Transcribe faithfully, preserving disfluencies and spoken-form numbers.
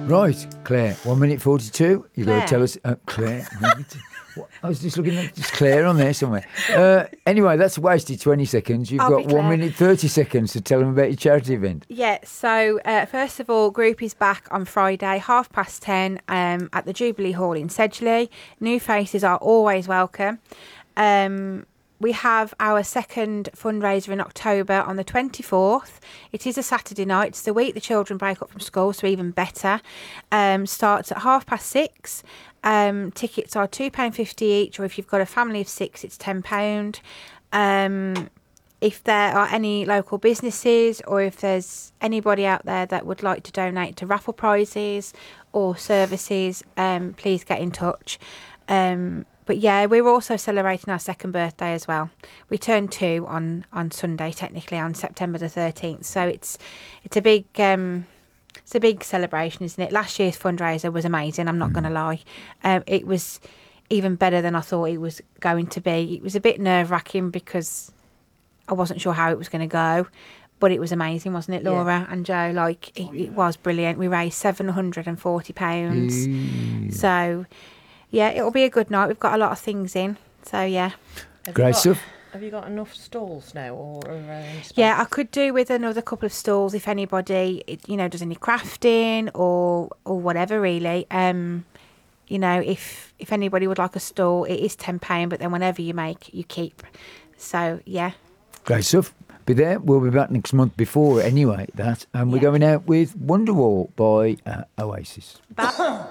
Right, Claire, one minute forty-two. You've got to Claire. tell us. Uh, Claire. What? I was just looking at just Claire on there somewhere. Uh, anyway, that's wasted twenty seconds. You've I'll got be one Claire. minute thirty seconds to tell them about your charity event. Yeah, so uh, first of all, group is back on Friday, half past ten um, at the Jubilee Hall in Sedgley. New faces are always welcome. Um, we have our second fundraiser in October on the twenty-fourth. It is a Saturday night. It's the week the children break up from school, so even better. Um, starts at half past six. Um, tickets are two pounds fifty each, or if you've got a family of six, it's ten pounds. Um, if there are any local businesses or if there's anybody out there that would like to donate to raffle prizes or services, um, please get in touch. Um, but yeah, we're also celebrating our second birthday as well. We turned two on, on Sunday, technically on September the thirteenth. So it's it's a big um, it's a big celebration, isn't it? Last year's fundraiser was amazing. I'm not going to lie. Um, it was even better than I thought it was going to be. It was a bit nerve wracking because I wasn't sure how it was going to go, but it was amazing, wasn't it, Laura and Joe? Like, it, it was brilliant. We raised seven hundred forty pounds. Mm. So, yeah, it'll be a good night. We've got a lot of things in. So, yeah. Have Great you got, stuff. Have you got enough stalls now, or, or uh, space? Yeah, I could do with another couple of stalls if anybody, you know, does any crafting or or whatever, really. Um, you know, if if anybody would like a stall, it is ten pounds, but then whenever you make, you keep. So, yeah. Great stuff. Be there. We'll be back next month before anyway, that. And we're Yeah. going out with Wonderwall by uh, Oasis. Bye.